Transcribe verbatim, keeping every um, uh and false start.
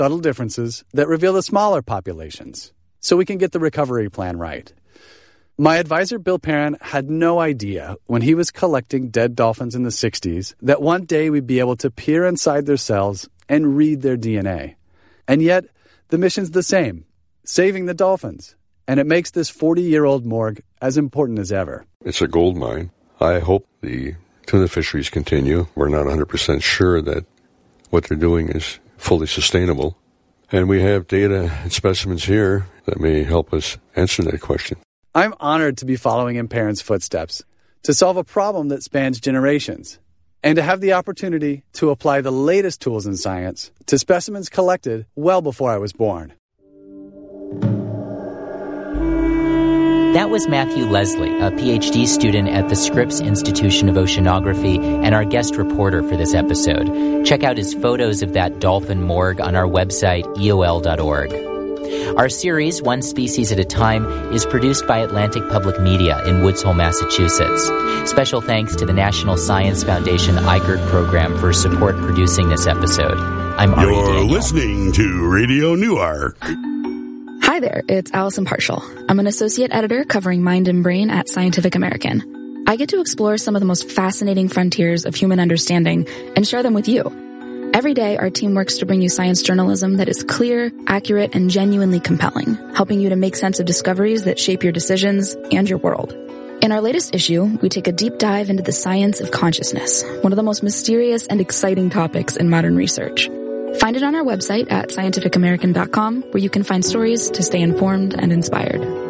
subtle differences that reveal the smaller populations, so we can get the recovery plan right. My advisor, Bill Perrin, had no idea when he was collecting dead dolphins in the sixties that one day we'd be able to peer inside their cells and read their D N A. And yet, the mission's the same, saving the dolphins. And it makes this forty-year-old morgue as important as ever. It's a gold mine. I hope the tuna fisheries continue. We're not one hundred percent sure that what they're doing is fully sustainable. And we have data and specimens here that may help us answer that question. I'm honored to be following in Perrin's footsteps, to solve a problem that spans generations, and to have the opportunity to apply the latest tools in science to specimens collected well before I was born. That was Matthew Leslie, a P H D student at the Scripps Institution of Oceanography and our guest reporter for this episode. Check out his photos of that dolphin morgue on our website, E O L dot org. Our series, One Species at a Time, is produced by Atlantic Public Media in Woods Hole, Massachusetts. Special thanks to the National Science Foundation I G I R D program for support producing this episode. I'm Ari You're Daniel. listening to Radio Newark. Hi there, it's Allison Partial. I'm an associate editor covering mind and brain at Scientific American. I get to explore some of the most fascinating frontiers of human understanding and share them with you. Every day, our team works to bring you science journalism that is clear, accurate, and genuinely compelling, helping you to make sense of discoveries that shape your decisions and your world. In our latest issue, we take a deep dive into the science of consciousness, one of the most mysterious and exciting topics in modern research. Find it on our website at scientific american dot com, where you can find stories to stay informed and inspired.